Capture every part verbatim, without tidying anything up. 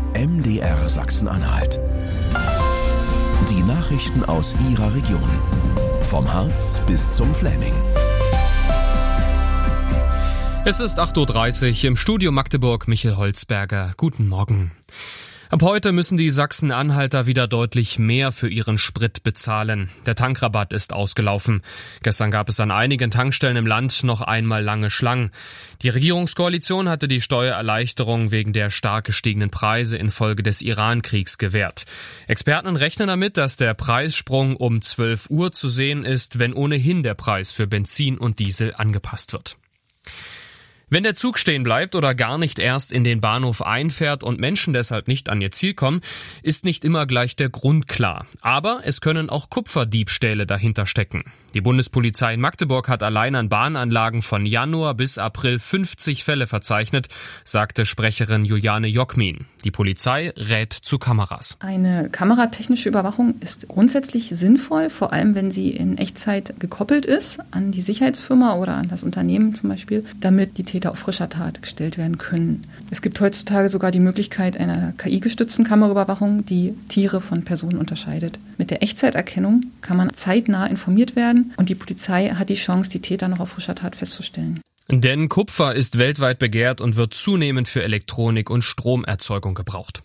M D R Sachsen-Anhalt. Die Nachrichten aus Ihrer Region. Vom Harz bis zum Fläming. Es ist acht Uhr dreißig, im Studio Magdeburg Michael Holzberger. Guten Morgen. Ab heute müssen die Sachsen-Anhalter wieder deutlich mehr für ihren Sprit bezahlen. Der Tankrabatt ist ausgelaufen. Gestern gab es an einigen Tankstellen im Land noch einmal lange Schlangen. Die Regierungskoalition hatte die Steuererleichterung wegen der stark gestiegenen Preise infolge des Iran-Kriegs gewährt. Experten rechnen damit, dass der Preissprung um zwölf Uhr zu sehen ist, wenn ohnehin der Preis für Benzin und Diesel angepasst wird. Wenn der Zug stehen bleibt oder gar nicht erst in den Bahnhof einfährt und Menschen deshalb nicht an ihr Ziel kommen, ist nicht immer gleich der Grund klar. Aber es können auch Kupferdiebstähle dahinter stecken. Die Bundespolizei in Magdeburg hat allein an Bahnanlagen von Januar bis April fünfzig Fälle verzeichnet, sagte Sprecherin Juliane Jockmin. Die Polizei rät zu Kameras. Eine kameratechnische Überwachung ist grundsätzlich sinnvoll, vor allem wenn sie in Echtzeit gekoppelt ist an die Sicherheitsfirma oder an das Unternehmen zum Beispiel, damit die Täter auf frischer Tat gestellt werden können. Es gibt heutzutage sogar die Möglichkeit einer K I-gestützten Kameraüberwachung, die Tiere von Personen unterscheidet. Mit der Echtzeiterkennung kann man zeitnah informiert werden und die Polizei hat die Chance, die Täter noch auf frischer Tat festzustellen. Denn Kupfer ist weltweit begehrt und wird zunehmend für Elektronik und Stromerzeugung gebraucht.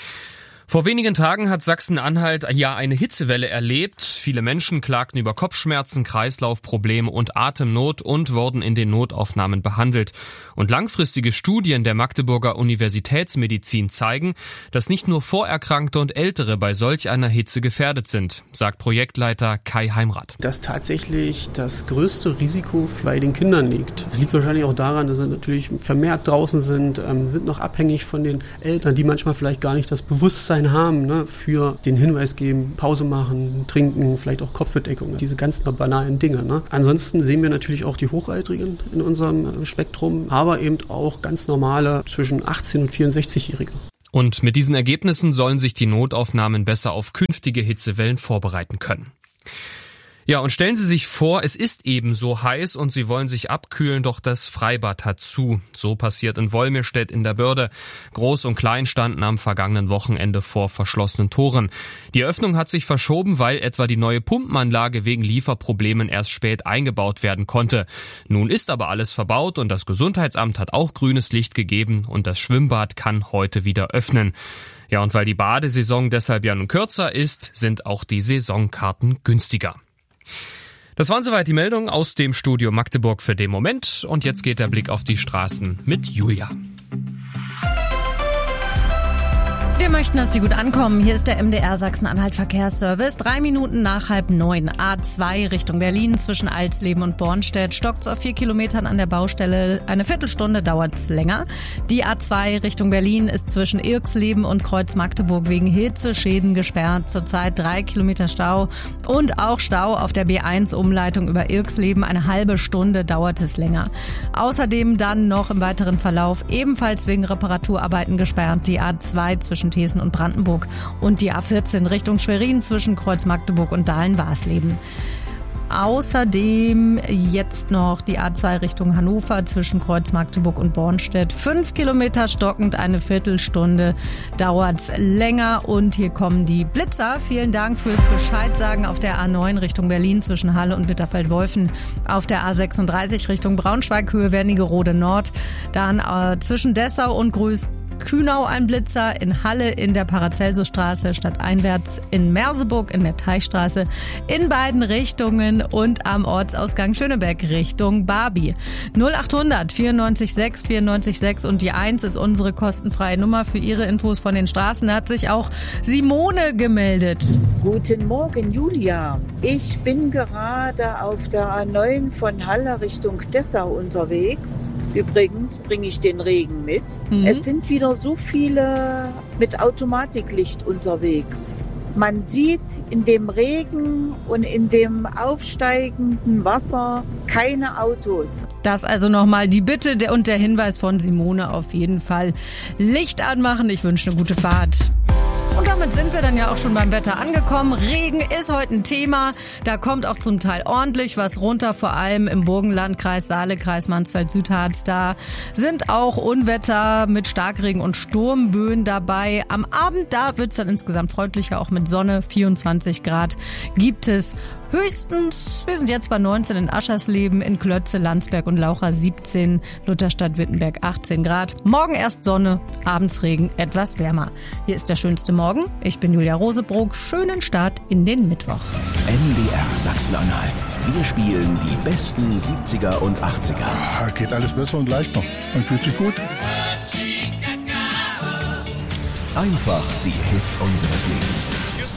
Vor wenigen Tagen hat Sachsen-Anhalt ja eine Hitzewelle erlebt. Viele Menschen klagten über Kopfschmerzen, Kreislaufprobleme und Atemnot und wurden in den Notaufnahmen behandelt. Und langfristige Studien der Magdeburger Universitätsmedizin zeigen, dass nicht nur Vorerkrankte und Ältere bei solch einer Hitze gefährdet sind, sagt Projektleiter Kai Heimrath. Dass tatsächlich das größte Risiko bei den Kindern liegt. Das liegt wahrscheinlich auch daran, dass sie natürlich vermehrt draußen sind, sind noch abhängig von den Eltern, die manchmal vielleicht gar nicht das Bewusstsein haben, ne, für den Hinweis geben, Pause machen, trinken, vielleicht auch Kopfbedeckung, diese ganz banalen Dinge. Ne. Ansonsten sehen wir natürlich auch die Hochaltrigen in unserem Spektrum, aber eben auch ganz normale zwischen achtzehn und vierundsechzig-Jährige. Und mit diesen Ergebnissen sollen sich die Notaufnahmen besser auf künftige Hitzewellen vorbereiten können. Ja, und stellen Sie sich vor, es ist eben so heiß und Sie wollen sich abkühlen, doch das Freibad hat zu. So passiert in Wolmirstedt in der Börde. Groß und Klein standen am vergangenen Wochenende vor verschlossenen Toren. Die Öffnung hat sich verschoben, weil etwa die neue Pumpenanlage wegen Lieferproblemen erst spät eingebaut werden konnte. Nun ist aber alles verbaut und das Gesundheitsamt hat auch grünes Licht gegeben und das Schwimmbad kann heute wieder öffnen. Ja, und weil die Badesaison deshalb ja nun kürzer ist, sind auch die Saisonkarten günstiger. Das waren soweit die Meldungen aus dem Studio Magdeburg für den Moment. Und jetzt geht der Blick auf die Straßen mit Julia. Wir möchten, dass Sie gut ankommen. Hier ist der M D R Sachsen-Anhalt Verkehrsservice. Drei Minuten nach halb neun. A zwei Richtung Berlin zwischen Alsleben und Bornstedt. Stockt's auf vier Kilometern an der Baustelle. Eine Viertelstunde dauert's länger. Die A zwei Richtung Berlin ist zwischen Irxleben und Kreuz Magdeburg wegen Hitzeschäden gesperrt. Zurzeit drei Kilometer Stau. Und auch Stau auf der B eins Umleitung über Irxleben. Eine halbe Stunde dauert es länger. Außerdem dann noch im weiteren Verlauf ebenfalls wegen Reparaturarbeiten gesperrt. Die A zwei zwischen Thesen und Brandenburg und die A vierzehn Richtung Schwerin zwischen Kreuz Magdeburg und Dahlen-Warsleben. Außerdem jetzt noch die A zwei Richtung Hannover zwischen Kreuz Magdeburg und Bornstedt. Fünf Kilometer stockend, eine Viertelstunde dauert's länger. Und hier kommen die Blitzer. Vielen Dank fürs Bescheidsagen auf der A neun Richtung Berlin zwischen Halle und Bitterfeld-Wolfen. Auf der A sechsunddreißig Richtung Braunschweig, Höhe Wernigerode Nord. Dann äh, zwischen Dessau und Größ Kühnau ein Blitzer, in Halle in der Paracelsusstraße, stadteinwärts in Merseburg in der Teichstraße, in beiden Richtungen und am Ortsausgang Schönebeck Richtung Barbie. null achthundert vierundneunzig sechs vierundneunzig sechs und die eins ist unsere kostenfreie Nummer für Ihre Infos von den Straßen. Da hat sich auch Simone gemeldet. Guten Morgen, Julia. Ich bin gerade auf der A neun von Halle Richtung Dessau unterwegs. Übrigens bringe ich den Regen mit. Mhm. Es sind wieder so viele mit Automatiklicht unterwegs. Man sieht in dem Regen und in dem aufsteigenden Wasser keine Autos. Das also nochmal die Bitte und der Hinweis von Simone auf jeden Fall. Licht anmachen. Ich wünsche eine gute Fahrt. Und damit sind wir dann ja auch schon beim Wetter angekommen. Regen ist heute ein Thema. Da kommt auch zum Teil ordentlich was runter, vor allem im Burgenlandkreis, Saalekreis, Mansfeld-Südharz. Da sind auch Unwetter mit Starkregen und Sturmböen dabei. Am Abend, da wird es dann insgesamt freundlicher, auch mit Sonne. vierundzwanzig Grad gibt es höchstens. Wir sind jetzt bei neunzehn in Aschersleben, in Klötze, Landsberg und Laucha siebzehn, Lutherstadt, Wittenberg achtzehn Grad. Morgen erst Sonne, abends Regen, etwas wärmer. Hier ist der schönste Morgen. Ich bin Julia Rosebrock. Schönen Start in den Mittwoch. N D R Sachsen-Anhalt. Wir spielen die besten siebziger und achtziger. Ah, geht alles besser und leichter. Man fühlt sich gut. Einfach die Hits unseres Lebens.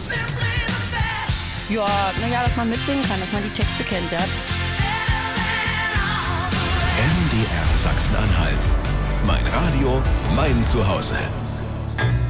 Ja, naja, dass man mitsingen kann, dass man die Texte kennt, ja. N D R Sachsen-Anhalt. Mein Radio, mein Zuhause.